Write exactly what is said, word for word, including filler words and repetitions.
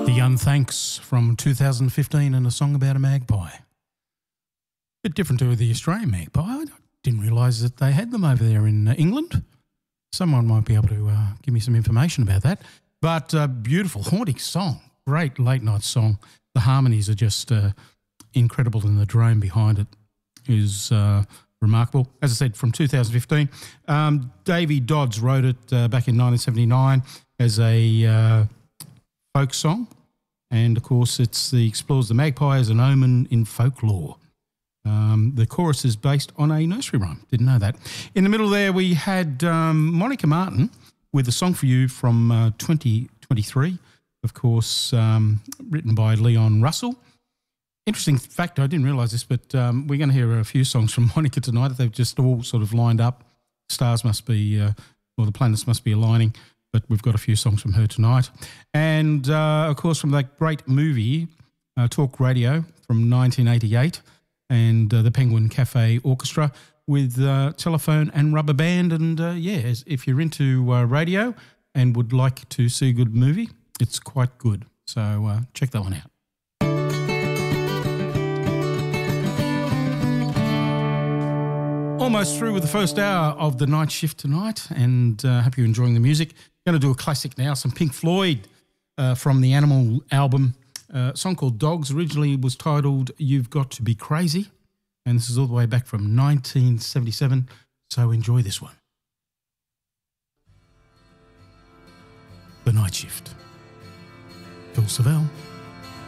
Unthanks from two thousand fifteen and a song about a magpie. Bit different to the Australian magpie. I didn't realise that they had them over there in uh, England. Someone might be able to uh, give me some information about that. But uh, beautiful, haunting song. Great late night song. The harmonies are just uh, incredible, and the drone behind it is uh, remarkable. As I said, from two thousand fifteen. Um, Davey Dodds wrote it uh, back in nineteen seventy-nine as a uh, folk song. And, of course, it's the explores the magpie as an omen in folklore. Um, the chorus is based on a nursery rhyme. Didn't know that. In the middle there, we had um, Monica Martin with a song for you from uh, twenty twenty-three, of course, um, written by Leon Russell. Interesting fact, I didn't realise this, but um, we're going to hear a few songs from Monica tonight. They've just all sort of lined up. Stars must be, uh, or the planets must be aligning. But we've got a few songs from her tonight. And, uh, of course, from that great movie, uh, Talk Radio from nineteen eighty-eight, and uh, the Penguin Cafe Orchestra with uh, Telephone and Rubber Band. And, uh, yeah, as, if you're into uh, radio and would like to see a good movie, it's quite good. So uh, check that one out. Almost through with the first hour of the night shift tonight, and uh, hope you're enjoying the music. Going to do a classic now, some Pink Floyd uh, from the Animal album. Uh, a song called Dogs. Originally was titled You've Got to Be Crazy, and this is all the way back from nineteen seventy-seven, so enjoy this one. The Night Shift. Phil Savell.